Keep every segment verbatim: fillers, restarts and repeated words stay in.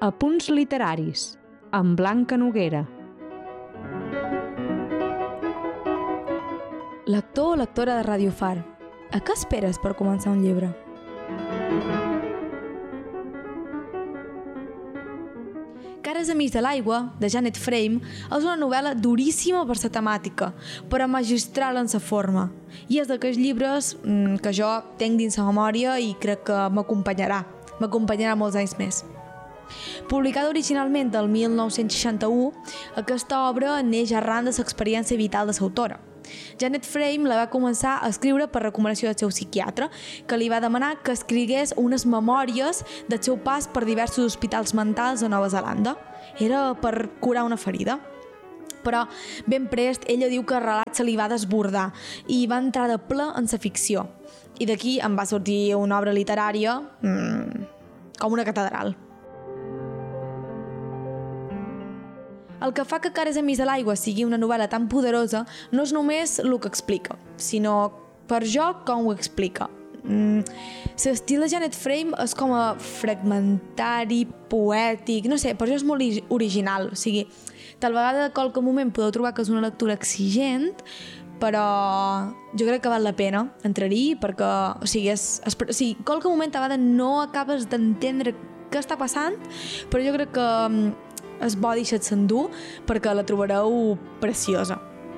Apunts literaris, amb Blanca Noguera. Lector o lectora de Ràdio Far, a què esperes per començar un llibre? Cares amics de l'aigua, de Janet Frame, és una novel·la duríssima per sa temàtica, però magistral en sa forma. I és d'aquells llibres que jo tenc dins la memòria i crec que m'acompanyarà, m'acompanyarà molts anys més. Publicada originalment el mil nou-cents seixanta-u, aquesta obra neix arran de l'experiència vital de l'autora. Janet Frame la va començar a escriure per recomanació del seu psiquiatre, que li va demanar que escrigués unes memòries del seu pas per diversos hospitals mentals a Nova Zelanda. Era per curar una ferida. Però ben prest ella diu que el relat se li va desbordar i va entrar de ple en la ficció. I d'aquí en va sortir una obra literària mmm, com una catedral. El que fa que Cares amics de l'aigua sigui una novel·la tan poderosa no és només el que explica, sinó per jo com ho explica. Mm, l'estil de Janet Frame és com a fragmentari, poètic, no sé, per jo és molt original. O sigui, tal vegada a qualque moment podeu trobar que és una lectura exigent, però jo crec que val la pena entrar-hi perquè, o sigui, és, és, o sigui, qualque moment a vegades no acabes d'entendre què està passant, però jo crec que és bo deixar-se endur perquè la trobareu preciosa.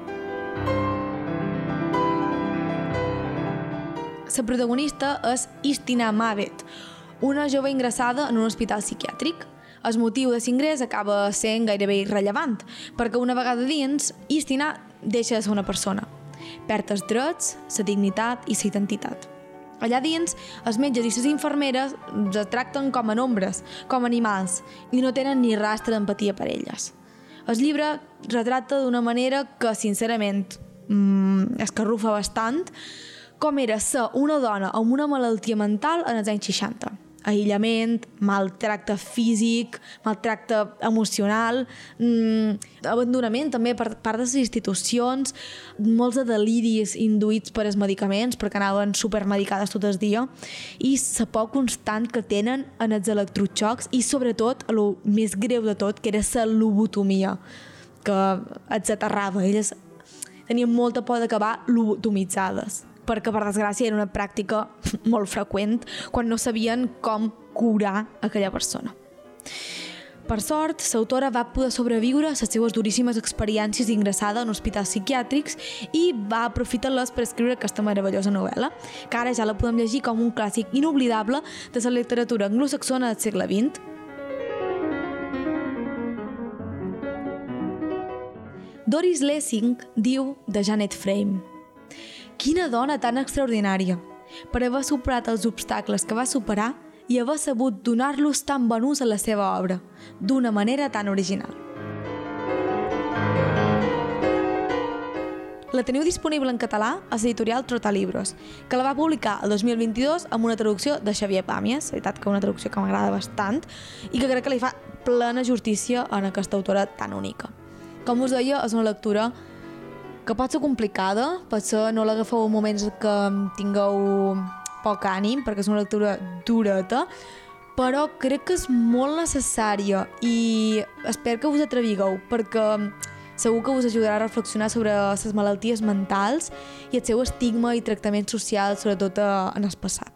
La protagonista és Istina Mavet, una jove ingressada en un hospital psiquiàtric. El motiu de l'ingrés acaba sent gairebé irrellevant, perquè una vegada dins, Istina deixa de ser una persona. Perd els drets, la dignitat i la identitat. Allà dins, els metges i les infermeres els tracten com a nombres, com a animals, i no tenen ni rastre d'empatia per elles. El llibre retrata d'una manera que, sincerament, mmm, escarrufa bastant com era ser una dona amb una malaltia mental en els anys seixanta. Aïllament, maltracte físic, maltracte emocional, mmm, abandonament també per part de les institucions, molts de deliris induïts per els medicaments perquè anaven supermedicades tot el dia, i la por constant que tenen en els electroxocs i sobretot el més greu de tot, que era la lobotomia, que els aterrava. Elles tenien molta por d'acabar lobotomitzades, perquè, per desgràcia, era una pràctica molt freqüent quan no sabien com curar aquella persona. Per sort, l'autora va poder sobreviure a les seves duríssimes experiències d'ingressada en hospitals psiquiàtrics i va aprofitar-les per escriure aquesta meravellosa novel·la, que ara ja la podem llegir com un clàssic inoblidable de la literatura anglosaxona del segle vint. Doris Lessing diu de Janet Frame: quina dona tan extraordinària, per haver superat els obstacles que va superar i haver sabut donar-los tan bon ús a la seva obra, d'una manera tan original. La teniu disponible en català a l'editorial Trotalibros, que la va publicar el dos mil vint-i-dos amb una traducció de Xavier Pàmies, la veritat que una traducció que m'agrada bastant i que crec que li fa plena justícia en aquesta autora tan única. Com us deia, és una lectura que pot ser complicada, potser no l'agafeu en moments que tingueu poc ànim, perquè és una lectura dureta, però crec que és molt necessària i espero que us atrevigueu, perquè segur que us ajudarà a reflexionar sobre les malalties mentals i el seu estigma i tractament social, sobretot en el passat.